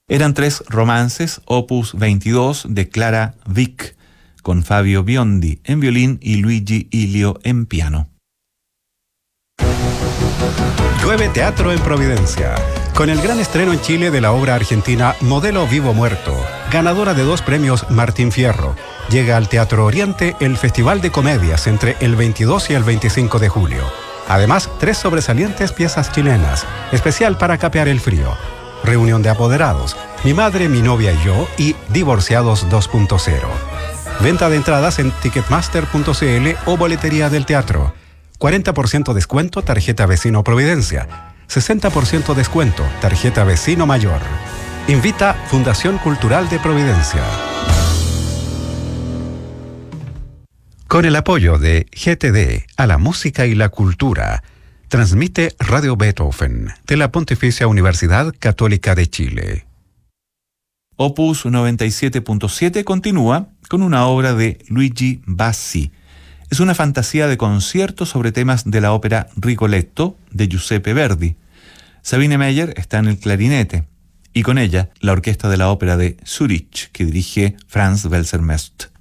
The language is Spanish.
Eran 3 romances, opus 22 de Clara Wieck, con Fabio Biondi en violín y Luigi Ilio en piano. Llueve Teatro en Providencia, con el gran estreno en Chile de la obra argentina Modelo Vivo Muerto, ganadora de 2 premios Martín Fierro. Llega al Teatro Oriente el Festival de Comedias entre el 22 y el 25 de julio. Además, 3 sobresalientes piezas chilenas, especial para capear el frío. Reunión de apoderados, Mi madre, mi novia y yo y Divorciados 2.0. Venta de entradas en ticketmaster.cl o boletería del teatro. 40% descuento tarjeta Vecino Providencia. 60% descuento tarjeta Vecino Mayor. Invita Fundación Cultural de Providencia. Con el apoyo de GTD a la música y la cultura, transmite Radio Beethoven de la Pontificia Universidad Católica de Chile. Opus 97.7 continúa con una obra de Luigi Bassi. Es una fantasía de concierto sobre temas de la ópera Rigoletto de Giuseppe Verdi. Sabine Meyer está en el clarinete y con ella la orquesta de la ópera de Zurich que dirige Franz Welser-Möst.